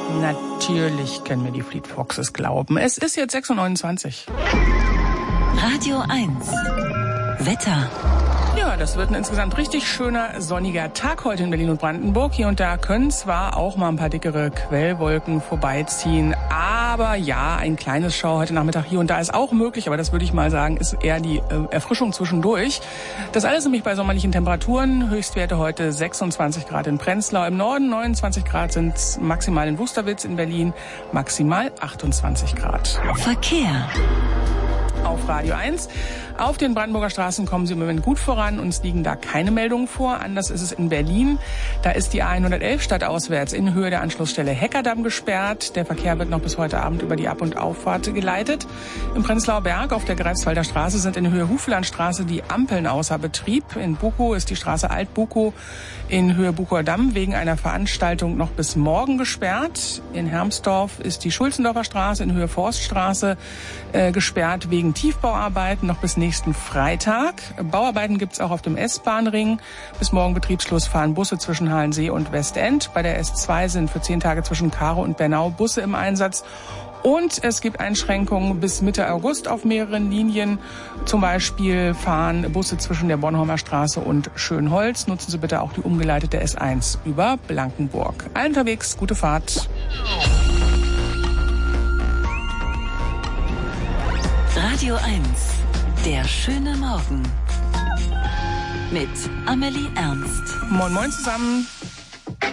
Natürlich können wir die Fleet Foxes glauben. Es ist jetzt 6:29 Uhr. Radio 1. Wetter. Ja, das wird ein insgesamt richtig schöner, sonniger Tag heute in Berlin und Brandenburg. Hier und da können zwar auch mal ein paar dickere Quellwolken vorbeiziehen, aber ja, ein kleines Schauer heute Nachmittag hier und da ist auch möglich, aber das würde ich mal sagen, ist eher die Erfrischung zwischendurch. Das alles nämlich bei sommerlichen Temperaturen. Höchstwerte heute 26 Grad in Prenzlau im Norden, 29 Grad sind maximal in Wusterwitz, in Berlin maximal 28 Grad. Verkehr. Auf Radio 1. Auf den Brandenburger Straßen kommen Sie im Moment gut voran. Uns liegen da keine Meldungen vor. Anders ist es in Berlin. Da ist die A111 stadtauswärts in Höhe der Anschlussstelle Heckerdamm gesperrt. Der Verkehr wird noch bis heute Abend über die Ab- und Auffahrt geleitet. Im Prenzlauer Berg auf der Greifswalder Straße sind in Höhe Huflandstraße die Ampeln außer Betrieb. In Bukow ist die Straße Alt-Bukow in Höhe Bukower Damm wegen einer Veranstaltung noch bis morgen gesperrt. In Hermsdorf ist die Schulzendorfer Straße in Höhe Forststraße gesperrt wegen Tiefbauarbeiten noch bis nächsten Freitag. Bauarbeiten gibt's auch auf dem S-Bahn-Ring. Bis morgen Betriebsschluss fahren Busse zwischen Halensee und Westend. Bei der S2 sind für 10 Tage zwischen Karow und Bernau Busse im Einsatz. Und es gibt Einschränkungen bis Mitte August auf mehreren Linien. Zum Beispiel fahren Busse zwischen der Bornholmer Straße und Schönholz. Nutzen Sie bitte auch die umgeleitete S1 über Blankenburg. Allen unterwegs, gute Fahrt. Radio 1. Der schöne Morgen. Mit Amelie Ernst. Moin Moin zusammen.